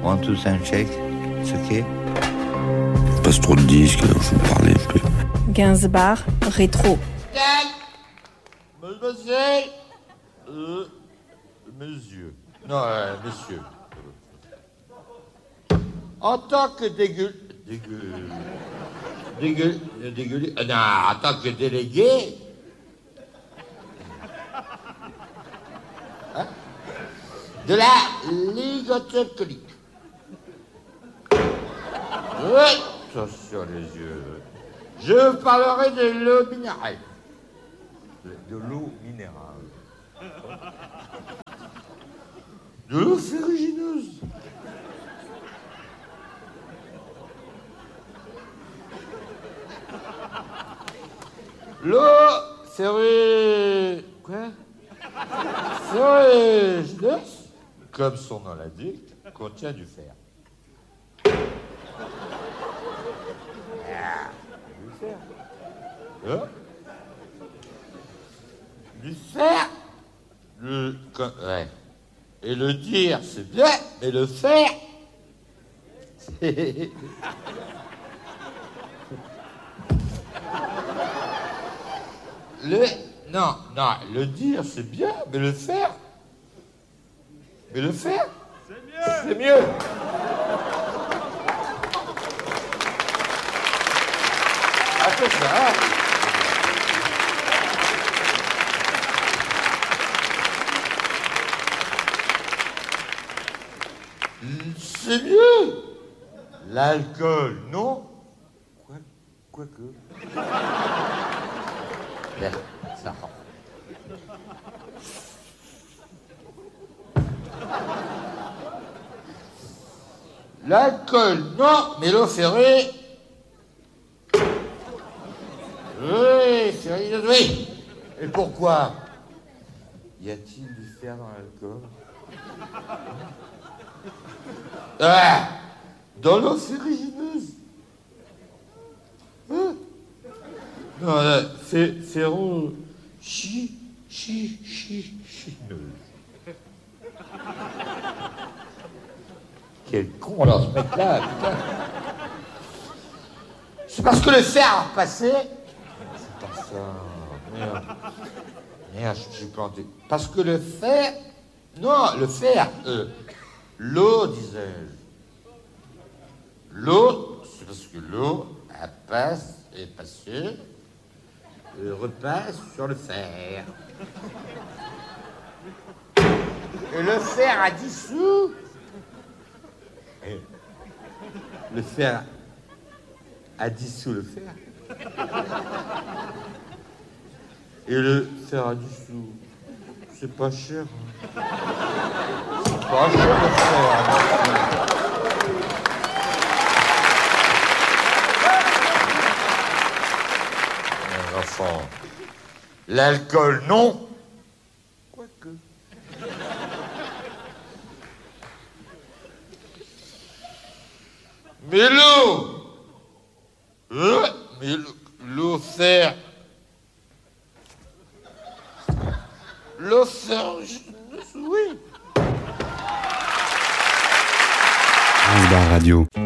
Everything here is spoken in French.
One, two, sound check. C'est ok. Passe trop de disques, alors je vais parler un peu. Gainsbourg, rétro. Monsieur. Non, messieurs. En tant que en tant que délégué. Hein, de la Ligue alcoolique. Oui, attention les yeux. Je parlerai de l'eau minérale. De l'eau minérale. De l'eau ferrugineuse. L'eau ferrugineuse. Quoi? Ferrugineuse, comme son nom l'indique, contient du fer. Du fer. Hein? Du fer. Ouais. Et le dire, c'est bien, mais le faire, c'est... Non, le dire, c'est bien, mais le faire... Mais le faire... C'est mieux. Ah, c'est ça. C'est mieux. L'alcool, non? Quoique. Ben, ça rend. L'alcool, non, mais l'eau ferrée... Oui, ferrée, oui. Et pourquoi? Y a-t-il du fer dans l'alcool? Ah, dans l'eau ferrugineuse. Hein? Non, là, ferrugineuse. Quel con alors ce mec-là, putain. C'est parce que le fer a repassé. C'est pas ça. Merde, je suis planté. Parce que le fer. Non, le fer. L'eau, disais-je. L'eau, c'est parce que l'eau, elle passe et passée, et repasse sur le fer. Et le fer a dissous. Le fer a dissous le fer. Et le fer a dissous. C'est pas cher. Hein. C'est pas cher le fer. Enfant. L'alcool, non. Quoique. Mais l'eau. Mais l'eau fer. L'eau fer. Oui. Gainsbourg Radio.